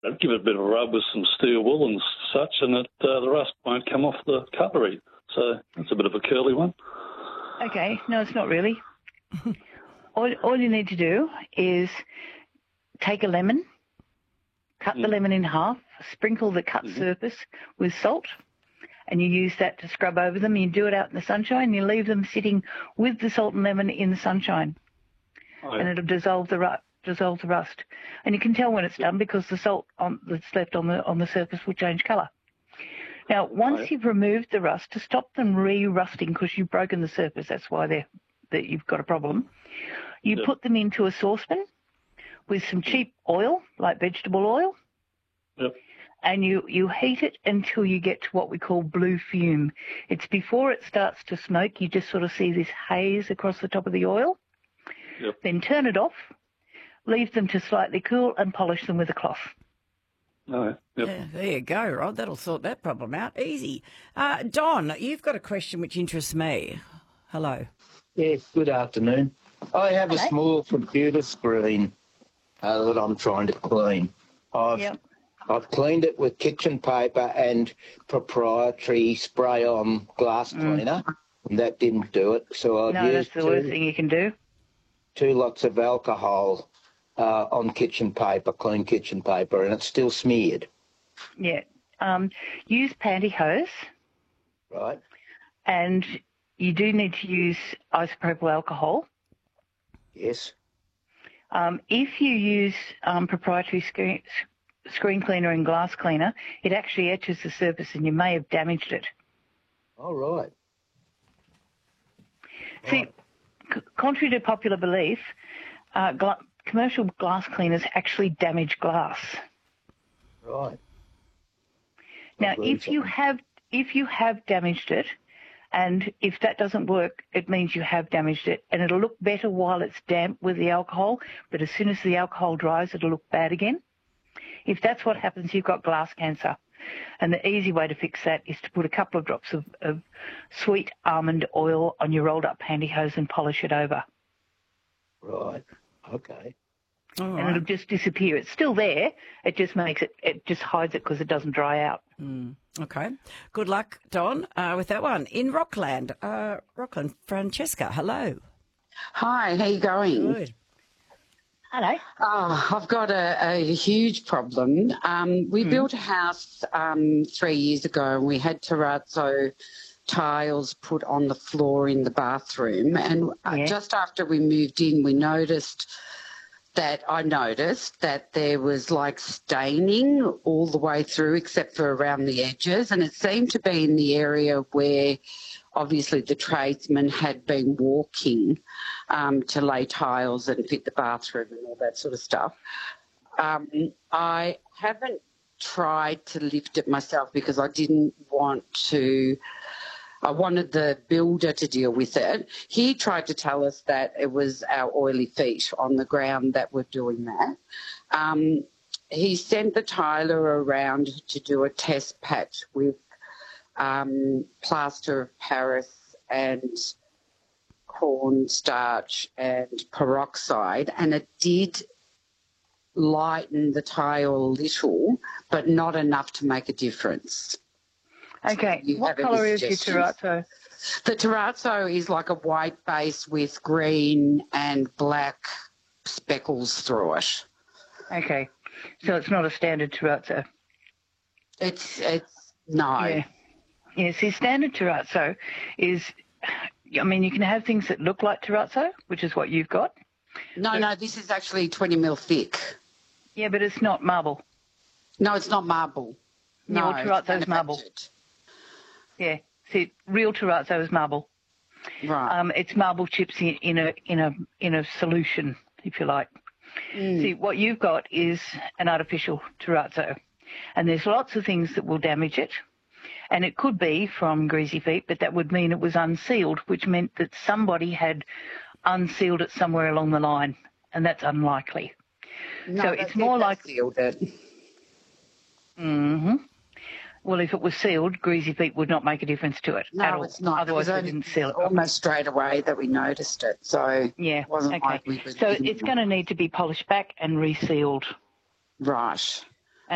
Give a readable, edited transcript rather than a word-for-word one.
give it a bit of a rub with some steel wool and such, and the rust won't come off the cutlery. So that's a bit of a curly one. Okay, no, it's not really. All you need to do is take a lemon, cut the lemon in half, sprinkle the cut surface with salt, and you use that to scrub over them. You do it out in the sunshine. You leave them sitting with the salt and lemon in the sunshine, and it'll dissolve the rust. And you can tell when it's done because the salt that's left on the surface will change colour. Now, once you've removed the rust, to stop them re-rusting because you've broken the surface, that's why that you've got a problem, you put them into a saucepan with some cheap oil, like vegetable oil, and you heat it until you get to what we call blue fume. It's before it starts to smoke. You just sort of see this haze across the top of the oil. Then turn it off, leave them to slightly cool, and polish them with a cloth. Yeah, there you go, Rod. That'll sort that problem out. Easy. Don, you've got a question which interests me. Hello. Yes, good afternoon. I have a small computer screen that I'm trying to clean. I've cleaned it with kitchen paper and proprietary spray-on glass cleaner, and that didn't do it. So I've used that's the worst thing you can do. 2 lots of alcohol on kitchen paper, clean kitchen paper, and it's still smeared. Yeah. Use pantyhose. Right. And you do need to use isopropyl alcohol. Yes. If you use proprietary screen cleaner and glass cleaner, it actually etches the surface and you may have damaged it. Oh, right. See, contrary to popular belief, commercial glass cleaners actually damage glass. Right. Now, if you have damaged it, and if that doesn't work, it means you have damaged it, and it'll look better while it's damp with the alcohol, but as soon as the alcohol dries, it'll look bad again. If that's what happens, you've got glass cancer. And the easy way to fix that is to put a couple of drops of sweet almond oil on your rolled up pantyhose and polish it over. Right. Okay. And it'll just disappear. It's still there. It just just hides it because it doesn't dry out. Okay. Good luck, Don, with that one. In Rockland, Francesca, hello. Hi, how you going? Good. Hello. I've got a huge problem. We built a house 3 years ago and we had terrazzo tiles put on the floor in the bathroom. And just after we moved in, I noticed that there was like staining all the way through except for around the edges. And it seemed to be in the area where obviously the tradesman had been walking to lay tiles and fit the bathroom and all that sort of stuff. I haven't tried to lift it myself because I didn't want to. I wanted the builder to deal with it. He tried to tell us that it was our oily feet on the ground that were doing that. He sent the tiler around to do a test patch with plaster of Paris and cornstarch and peroxide, and it did lighten the tile a little, but not enough to make a difference. Okay, what colour is your terrazzo? The terrazzo is like a white base with green and black speckles through it. Okay, so it's not a standard terrazzo. It's no. Yeah, see, standard terrazzo is, I mean, you can have things that look like terrazzo, which is what you've got. No, this is actually 20 mil thick. Yeah, but it's not marble. No, it's not marble. No, terrazzo is marble. Yeah, see, real terrazzo is marble. Right. It's marble chips in a solution, if you like. See, what you've got is an artificial terrazzo, and there's lots of things that will damage it. And it could be from greasy feet, but that would mean it was unsealed, which meant that somebody had unsealed it somewhere along the line, and that's unlikely. No, so it's more like sealed it. Well, if it was sealed, greasy feet would not make a difference to it at all. No, it's not. Otherwise, we didn't seal it. Almost straight away that we noticed it. So yeah, it wasn't like we so it's going to need to be polished back and resealed. Right.